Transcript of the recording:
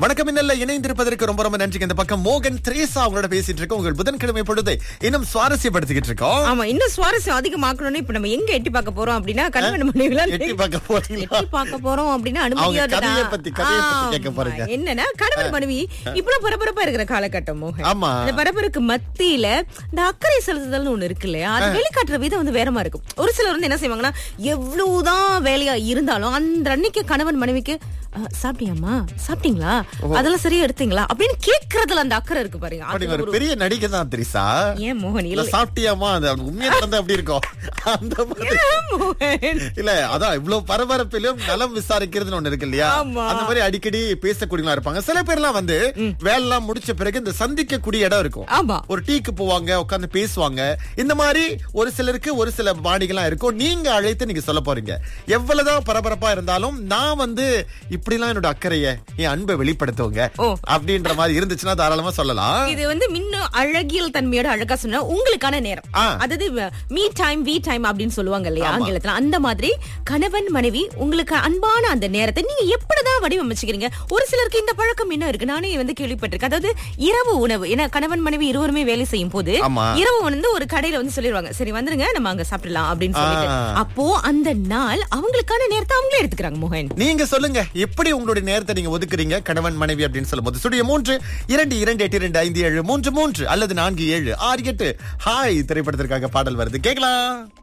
வணக்கம். இன்னல்ல இணைந்திருப்பதற்கு ரொம்ப ரொம்ப நன்றி. இந்த பக்கம் மோகன் திரேசா அவங்களோட பேசிட்டு இருக்கோம். உங்கள் புதன்கிழமை பொழுது இன்னும் சுவாரஸ்யப்படுத்திக்கிட்டு இருக்கோம். ஆமா, இன்னும் சுவாரஸ்யம் அதிகமாக்கணும்னு இப்ப நம்ம எங்க எட்டி பார்க்க போறோம் அப்படின்னா கணவன் மனைவிலாம் எட்டி பார்க்க போறீங்களா? எட்டி பார்க்க போறோம் அப்படின்னா அவங்க கதையை பத்தி கேட்க போறீங்க. என்னன்னா கணவன் மனைவி இவ்வளவு பரபரப்பா இருக்கிற காலகட்டம் மோகன். ஆமா, இந்த பரபரப்புக்கு மத்தியில இந்த அக்கறை செலுத்துதல்னு ஒண்ணு இருக்கு இல்லையா, அது வெளிக்காட்டுற விதம் வந்து வேறமா இருக்கும். ஒரு சிலர் வந்து என்ன செய்வாங்கன்னா, எவ்வளவுதான் வேலையா இருந்தாலும் அந்த அன்னைக்கு கணவன் மனைவிக்கு சாப்பிட்டியாமா, சாப்பிட்டீங்களா, அதெல்லாம் சரியா எடுத்தீங்களா அப்படின்னு கேக்குறதுல அந்த அக்கறை இருக்கு பாருங்க. அப்படி ஒரு பெரிய நடிகை தான் திரிசா. ஏன் மோகன் இல்ல சாப்பிட்டியாமா, அது உண்மையா நடந்தா எப்படி இருக்கும் அந்த மாதிரி இல்ல. அதான் இவ்வளவு பரபரப்பிலும் நலம் விசாரிக்கிறதுன்னு ஒண்ணு இருக்கு இல்லையா, அந்த மாதிரி அடிக்கடி பேசக்கூடியவங்களா இருப்பாங்க. சில பேர்லாம் வந்து வேலை எல்லாம் முடிச்ச பிறகு இந்த சந்திக்கக்கூடிய இடம் இருக்கும். ஒரு டீக்கு போவாங்க, உட்கார்ந்து பேசுவாங்க. இந்த மாதிரி ஒரு சிலருக்கு ஒரு சில பாணிகள்லாம் இருக்கும். நீங்க அழைத்து நீங்க சொல்ல போறீங்க, எவ்வளவுதான் பரபரப்பா இருந்தாலும் நான் வந்து இப்படிலாம் என்னோட அக்கறைய, என் அன்பை வெளிப்படுத்துவங்க அப்படின்ற மாதிரி இருந்துச்சுன்னா தாராளமா சொல்லலாம். இது வந்து இன்னும் அழகியல் தன்மையோட அழகா சொன்னா உங்களுக்கான நேரம், அதாவது மீ டைம் வி டைம் அப்படின்னு சொல்லுவாங்க இல்லையா ஆங்கிலத்துல. அந்த மாதிரி கணவன் மனைவி உங்களுக்கு அன்பான அந்த நேரத்தை நீங்க எப்படிதான் வடிவமைச்சுக்கிறீங்க. ஒரு சிலருக்கு இந்த பழக்கம் என்ன இருக்கு, நானே வந்து கேள்விப்பட்டிருக்கேன். அதாவது இரவு உணவு, ஏன்னா கணவன் மனைவி இருவருமே வேலை செய்யும் போது இரவு வந்து ஒரு கடையில வந்து சொல்லிடுவாங்க, சரி வந்துருங்க நம்ம அங்க சாப்பிடலாம் அப்படின்னு சொல்லிட்டு. அப்போ அந்த நாள் அவங்களுக்கான நேரத்தை அவங்களே எடுத்துக்கிறாங்க. மோகன், நீங்க சொல்லுங்க, எப்படி உங்களுடைய நேரத்தை நீங்க ஒதுக்குறீங்க கணவன் மனைவி அப்படின்னு சொல்லும்போது? ஸ்டுடியோ 3 2 2 8 2 5 7 3 3 அல்லது 4 7 6 8 ஹாய் திரைப்படத்திற்காக பாடல் வருது, கேட்கலாம்.